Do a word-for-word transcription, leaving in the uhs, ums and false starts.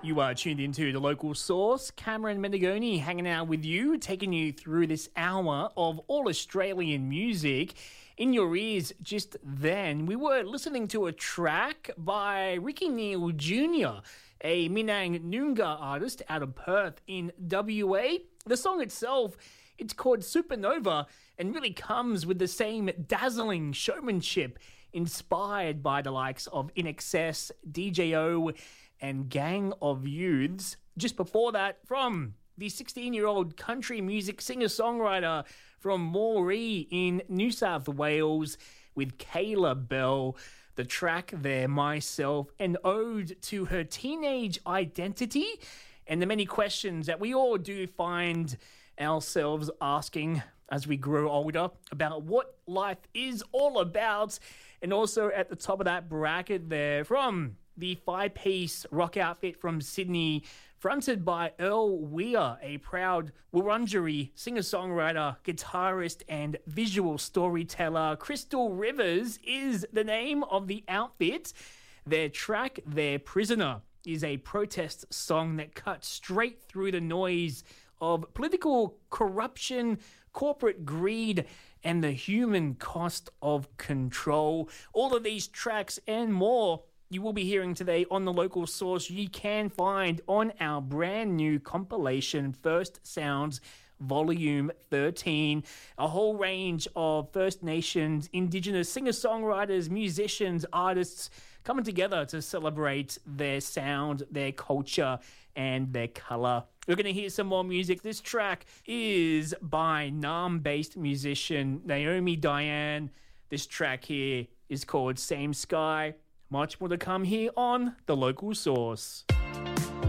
You are tuned into The Local Source. Cameron Menegoni hanging out with you, taking you through this hour of all Australian music. In your ears just then, we were listening to a track by Ricky Neal Junior, a Minang Noongar artist out of Perth in W A. The song itself, it's called Supernova and really comes with the same dazzling showmanship inspired by the likes of I N X S, D J O, and Gang of Youths. Just before that, from the sixteen-year-old country music singer-songwriter from Moree in New South Wales with Kayla Bell. The track there, Myself, an ode to her teenage identity and the many questions that we all do find ourselves asking as we grow older about what life is all about. And also at the top of that bracket there, from the five-piece rock outfit from Sydney, fronted by Earl Weir, a proud Wurundjeri singer-songwriter, guitarist, and visual storyteller. Crystal Rivers is the name of the outfit. Their track, Their Prisoner, is a protest song that cuts straight through the noise of political corruption, corporate greed, and the human cost of control. All of these tracks and more you will be hearing today on The Local Source. You can find on our brand new compilation, First Sounds Volume thirteen, a whole range of First Nations, Indigenous singer-songwriters, musicians, artists coming together to celebrate their sound, their culture, and their colour. We're going to hear some more music. This track is by Naarm-based musician Naomi Diane. This track here is called Same Sky. Much more to come here on The Local Source.